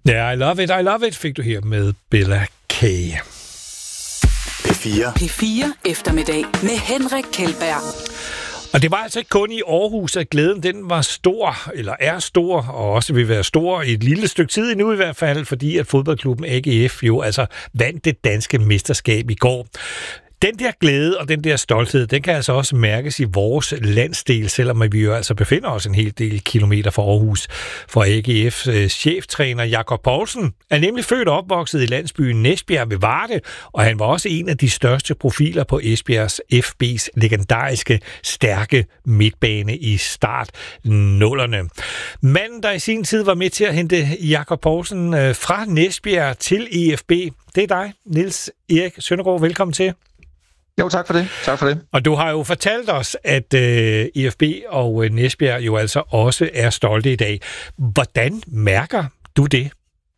Ja, I love it, fik du her med Bella K. P4 eftermiddag med Henrik Kjeldberg. Og det var altså ikke kun i Aarhus, at glæden den var stor, eller er stor, og også vil være stor i et lille stykke tid endnu i hvert fald, fordi at fodboldklubben AGF jo altså vandt det danske mesterskab i går. Den der glæde og den der stolthed, den kan altså også mærkes i vores landsdel, selvom vi jo altså befinder os en hel del kilometer fra Aarhus. For AGF's cheftræner Jakob Poulsen er nemlig født og opvokset i landsbyen Næsbjerg ved Varde, og han var også en af de største profiler på Esbjergs FB's legendariske stærke midtbane i start 0'erne. Manden, der i sin tid var med til at hente Jakob Poulsen fra Næsbjerg til EFB, det er dig, Niels Erik Søndergaard. Velkommen til. Jo, tak for det. Tak for det. Og du har jo fortalt os, at EFB og Næsbjerg jo altså også er stolte i dag. Hvordan mærker du det?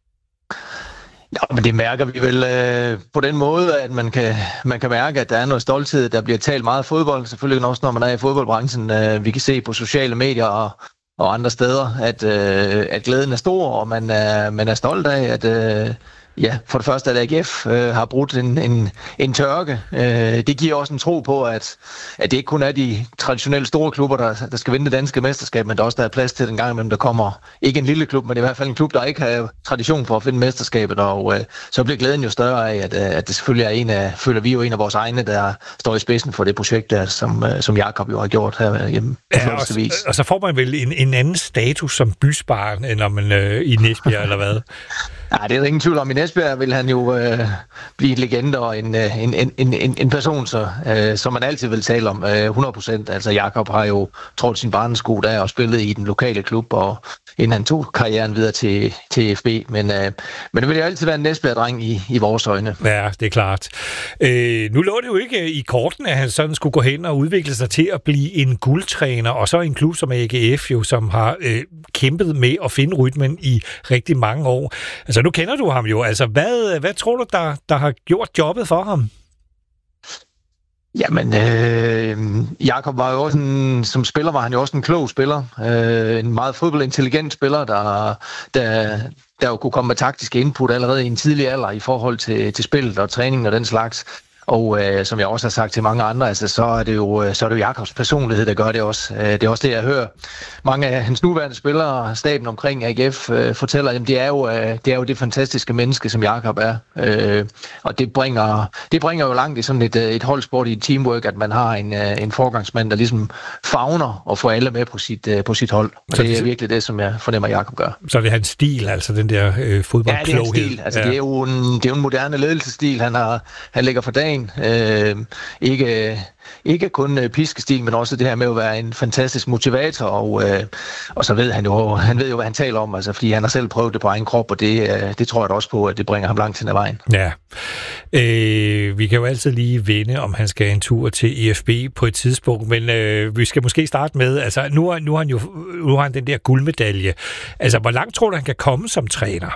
Ja, men det mærker vi vel på den måde, at man kan mærke, at der er noget stolthed. Der bliver talt meget fodbold, selvfølgelig også når man er i fodboldbranchen. Vi kan se på sociale medier og andre steder, at glæden er stor, og man er stolt af, at ja, for det første, at AGF har brudt en tørke. Det giver også en tro på, at det ikke kun er de traditionelle store klubber, der skal vinde det danske mesterskab, men der også der er plads til den gang imellem, der kommer ikke en lille klub, men i hvert fald en klub, der ikke har tradition for at finde mesterskabet. Og så bliver glæden jo større af, at det selvfølgelig er føler vi jo en af vores egne, der står i spidsen for det projekt der, som Jakob jo har gjort her hjemme. Ja, og så får man vel en anden status som bysbarn, end når man i Næsbjerg, eller hvad? Ja, det er ingen tvivl om. I Næsbjerg vil han jo blive en legende og en person, som man altid vil tale om 100%. Altså Jakob har jo trådt sin barnesko der og spillet i den lokale klub, og inden han tog karrieren videre til FB. Men det vil jo altid være en Næsbjerg-dreng i vores øjne. Ja, det er klart. Nu lå det jo ikke i korten, at han sådan skulle gå hen og udvikle sig til at blive en guldtræner, og så en klub som AGF jo, som har kæmpet med at finde rytmen i rigtig mange år. Altså nu kender du ham jo. Altså hvad tror du, der har gjort jobbet for ham? Jamen, Jakob var jo også som spiller, var han jo også en klog spiller. En meget fodboldintelligent spiller, der jo kunne komme med taktiske input allerede i en tidlig alder i forhold til spillet og træningen og den slags. Og som jeg også har sagt til mange andre, altså, så er det jo Jakobs personlighed, der gør det også. Det er også det, jeg hører mange af hans nuværende spillere, staben omkring AGF, fortæller, at det er jo det fantastiske menneske, som Jakob er. Og det bringer jo langt i sådan et holdsport, i et teamwork, at man har en forgangsmand, der ligesom favner og får alle med på sit hold. Og det er virkelig det, som jeg fornemmer, Jakob gør. Så det er hans stil, altså den der fodboldkloghed? Ja, det er hans stil. Altså, ja. Det er jo en moderne ledelsesstil, han lægger for dagen. Ikke kun piskestil, men også det her med at være en fantastisk motivator, og så ved han jo, hvad han taler om, altså, fordi han har selv prøvet det på egen krop, og det tror jeg da også på, at det bringer ham langt hen ad vejen. Ja. Vi kan jo altid lige vende, om han skal en tur til EFB på et tidspunkt, men vi skal måske starte med, altså nu har han den der guldmedalje. Altså, hvor langt tror du, han kan komme som træner?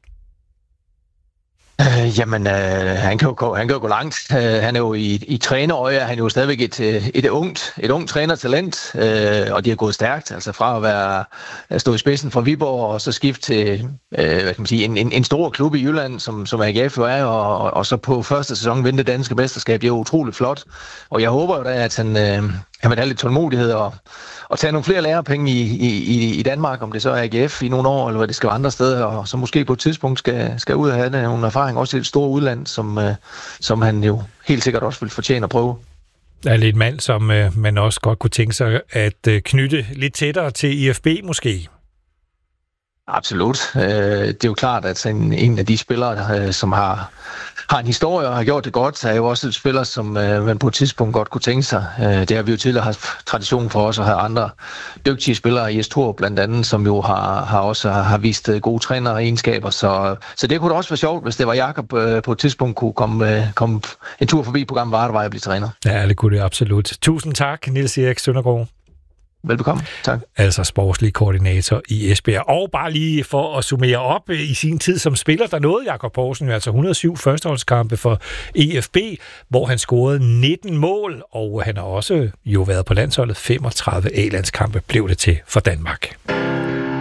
Han kan jo gå langt. Han er jo i trænerøje, han er jo stadigvæk et ungt trænertalent, og de har gået stærkt, altså fra at stå i spidsen for Viborg og så skifte til en stor klub i Jylland, som AGF er, og så på første sæson vinde det danske mesterskab. Det er jo utroligt flot, og jeg håber jo da, at han vil have lidt tålmodighed og tage nogle flere lærepenge i Danmark, om det så er AGF i nogle år, eller hvad det skal være andre steder, og så måske på et tidspunkt skal ud og have nogle erfaring, også i et stort udland, som han jo helt sikkert også vil fortjene at prøve. Er det en mand, som man også godt kunne tænke sig at knytte lidt tættere til EFB måske? Absolut. Det er jo klart, at en af de spillere, som har en historie og har gjort det godt, er jo også et spiller, som man på et tidspunkt godt kunne tænke sig. Det har vi jo tidligere haft tradition for os at have andre dygtige spillere i Estor blandt andet, som jo har vist gode træneregenskaber. Så det kunne da også være sjovt, hvis det var Jakob på et tidspunkt kunne komme en tur forbi programmet Varde at blive træner. Ja, det kunne det absolut. Tusind tak, Niels Erik Søndergaard. Velbekomme. Tak. Altså sportslig koordinator i Esbjerg. Og bare lige for at summere op, i sin tid som spiller, der nåede Jakob Poulsen altså 107 førsteholdskampe for EFB, hvor han scorede 19 mål, og han har også jo været på landsholdet. 35 A-landskampe blev det til for Danmark.